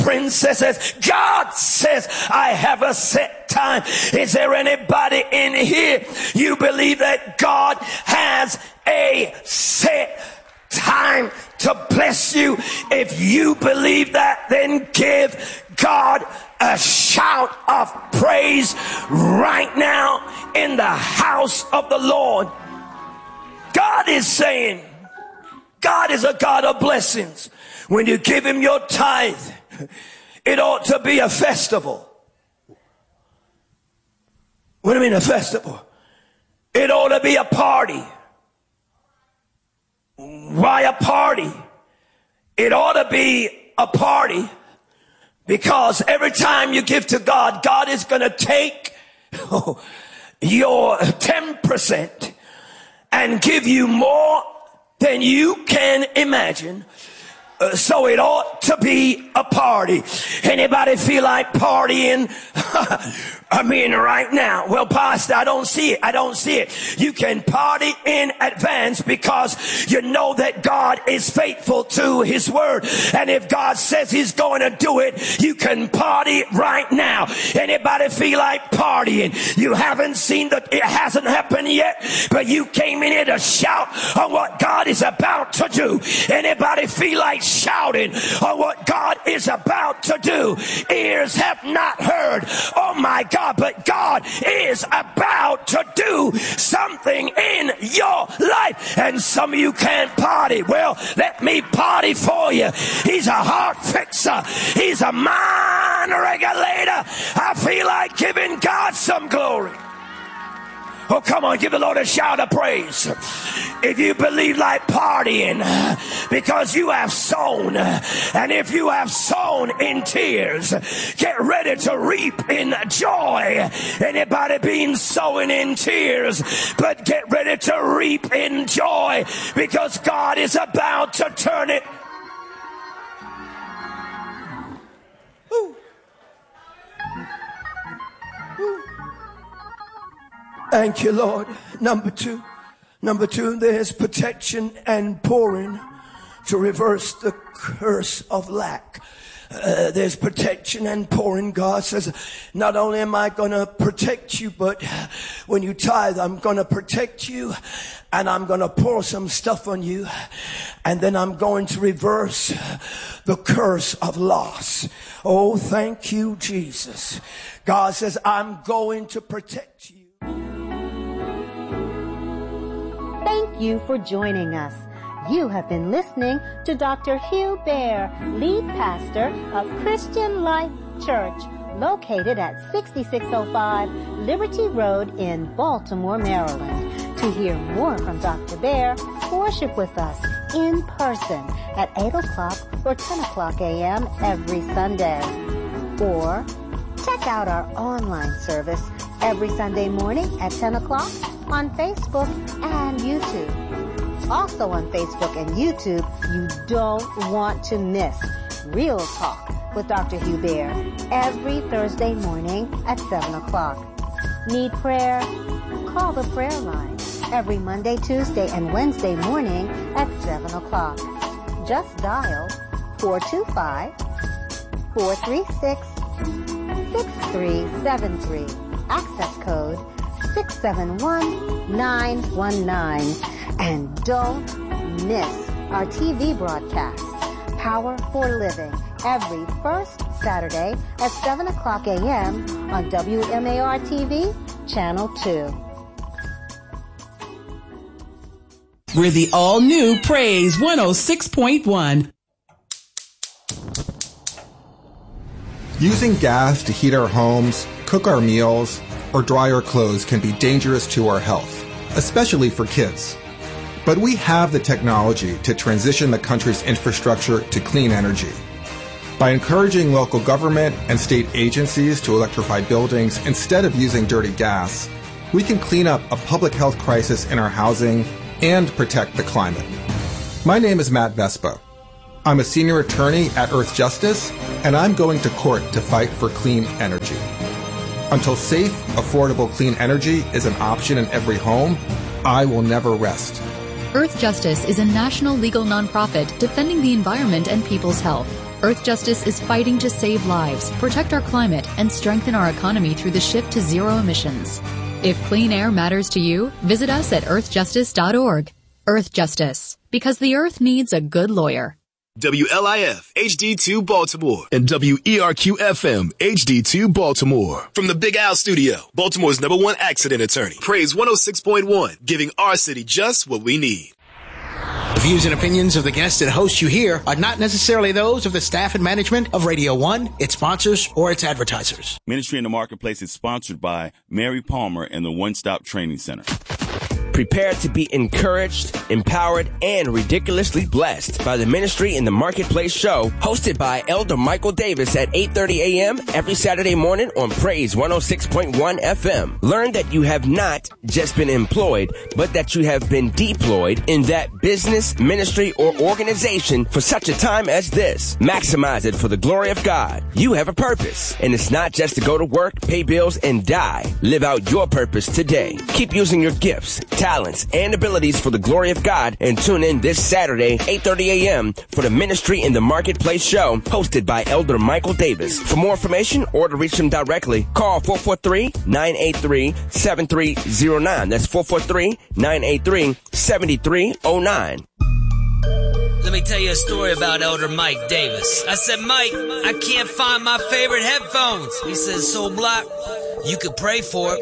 princesses. God says, I have a set time. Is there anybody in here? You believe that God has a set time to bless you? If you believe that, then give God a shout of praise right now in the house of the Lord. God is saying, God is a God of blessings. When you give him your tithe, it ought to be a festival. What do you mean a festival? It ought to be a party. Why a party? It ought to be a party because every time you give to God, God is going to take your 10% and give you more than you can imagine. So it ought to be a party. Anybody feel like partying? I mean, right now. Well, Pastor, I don't see it. You can party in advance because you know that God is faithful to his word. And if God says he's going to do it, you can party right now. Anybody feel like partying? You haven't seen that it hasn't happened yet, but you came in here to shout on what God is about to do. Anybody feel like shouting on what God is about to do? Ears have not heard. Oh my God. But God is about to do something in your life. And some of you can't party. Well, let me party for you. He's a heart fixer. He's a mind regulator. I feel like giving God some glory. Oh, come on, give the Lord a shout of praise. If you believe like partying because you have sown, and if you have sown in tears, get ready to reap in joy. Anybody been sowing in tears, but get ready to reap in joy because God is about to turn it. Ooh. Ooh. Thank you, Lord. Number two, there's protection and pouring to reverse the curse of lack. There's protection and pouring. God says, not only am I going to protect you, but when you tithe, I'm going to protect you and I'm going to pour some stuff on you. And then I'm going to reverse the curse of loss. Oh, thank you, Jesus. God says, I'm going to protect you. Thank you for joining us. You have been listening to Dr. Hugh Bear, lead pastor of Christian Life Church, located at 6605 Liberty Road in Baltimore, Maryland. To hear more from Dr. Bear, worship with us in person at 8 o'clock or 10 o'clock a.m. every Sunday. Or check out our online service every Sunday morning at 10 o'clock on Facebook and YouTube. Also on Facebook and YouTube, you don't want to miss Real Talk with Dr. Hugh Bear every Thursday morning at 7 o'clock. Need prayer? Call the prayer line every Monday, Tuesday, and Wednesday morning at 7 o'clock. Just dial 425-436-6373. Access code 671919. And don't miss our TV broadcast, Power for Living, every first Saturday at 7 o'clock a.m. on WMAR TV, Channel 2. We're the all-new Praise 106.1. Using gas to heat our homes, cook our meals, or dry our clothes can be dangerous to our health, especially for kids. But we have the technology to transition the country's infrastructure to clean energy. By encouraging local government and state agencies to electrify buildings instead of using dirty gas, we can clean up a public health crisis in our housing and protect the climate. My name is Matt Vespa. I'm a senior attorney at Earth Justice, and I'm going to court to fight for clean energy. Until safe, affordable, clean energy is an option in every home, I will never rest. Earth Justice is a national legal nonprofit defending the environment and people's health. Earth Justice is fighting to save lives, protect our climate, and strengthen our economy through the shift to zero emissions. If clean air matters to you, visit us at earthjustice.org. Earth Justice, because the earth needs a good lawyer. WLIF HD2 Baltimore and WERQ-FM HD2 Baltimore. From the Big Al Studio, Baltimore's #1 accident attorney. Praise 106.1, giving our city just what we need. The views and opinions of the guests and hosts you hear are not necessarily those of the staff and management of Radio 1, its sponsors, or its advertisers. Ministry in the Marketplace is sponsored by Mary Palmer and the One Stop Training Center. Prepare to be encouraged, empowered, and ridiculously blessed by the Ministry in the Marketplace show, hosted by Elder Michael Davis at 8:30 a.m. every Saturday morning on Praise 106.1 FM. Learn that you have not just been employed, but that you have been deployed in that business, ministry, or organization for such a time as this. Maximize it for the glory of God. You have a purpose, and it's not just to go to work, pay bills, and die. Live out your purpose today. Keep using your gifts, talents, and abilities for the glory of God, and tune in this Saturday, 8:30 a.m. for the Ministry in the Marketplace show, hosted by Elder Michael Davis. For more information or to reach him directly, call 443-983-7309. That's 443-983-7309. Let me tell you a story about Elder Mike Davis. I said, Mike, I can't find my favorite headphones. He says, so Block, you could pray for it.